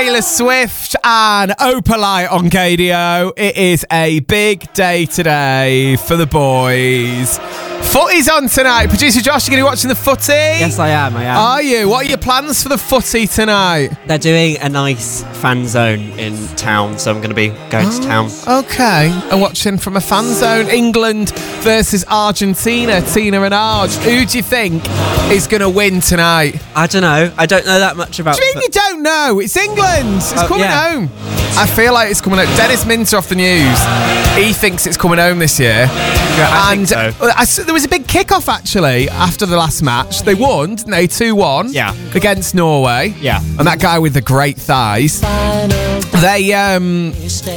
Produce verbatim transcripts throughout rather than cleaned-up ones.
Taylor Swift and Opalite on K D O. It is a big day today for the boys. Footy's on tonight. Producer Josh, you going to be watching the footy? Yes, I am, I am. Are you? What are your plans for the footy tonight? They're doing a nice fan zone in town, so I'm going to be going oh, to town. Okay. And watching from a fan zone. England versus Argentina, Tina and Arj. Who do you think is going to win tonight? I don't know. I don't know that much about... Do you think you don't know? It's England. It's oh, coming yeah. home. I feel like it's coming home. Dennis Minter off the news. He thinks it's coming home this year. Yeah, I and think so. I, there was a big kick-off, actually, after the last match. They won, didn't they? two one Yeah. against Norway. Yeah. And that guy with the great thighs. They, um...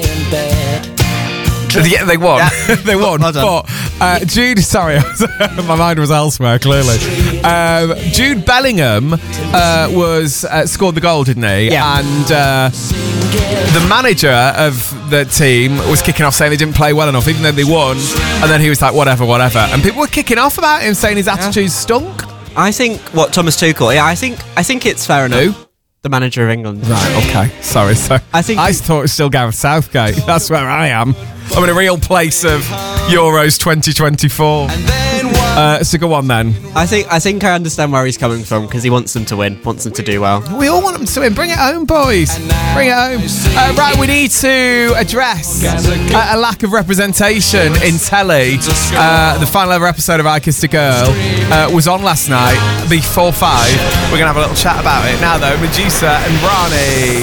Yeah, they won. Yeah. they won. Well done. But uh, Jude, sorry, my mind was elsewhere. Clearly, um, Jude Bellingham uh, was uh, scored the goal, didn't he? Yeah. And uh, the manager of the team was kicking off, saying they didn't play well enough, even though they won. And then he was like, "Whatever, whatever." And people were kicking off about him, saying his attitude yeah. stunk. I think what Thomas Tuchel. Yeah, I think I think it's fair enough. Who? The manager of England. Right, okay. Sorry, so I think I thought it was still Gareth Southgate. That's where I am. I'm in a real place of Euros twenty twenty-four. Uh, so go on then. I think I think I understand where he's coming from, because he wants them to win, wants them to do well. We all want them to win. Bring it home, boys. Bring it home. Uh, right, we need to address uh, a lack of representation in telly. Uh, the final ever episode of I Kissed a Girl uh, was on last night, the four five. We're going to have a little chat about it now, though. Medusa and Rani.